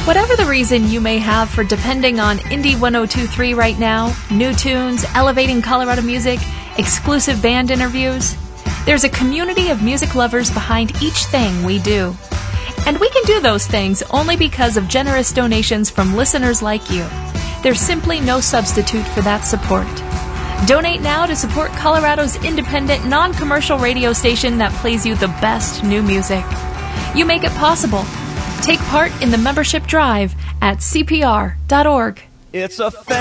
Whatever the reason you may have for depending on Indie 102.3 right now, new tunes, elevating Colorado music, exclusive band interviews, there's a community of music lovers behind each thing we do. And we can do those things only because of generous donations from listeners like you. There's simply no substitute for that support. Donate now to support Colorado's independent, non-commercial radio station that plays you the best new music. You make it possible. Take part in the membership drive at cpr.org. It's a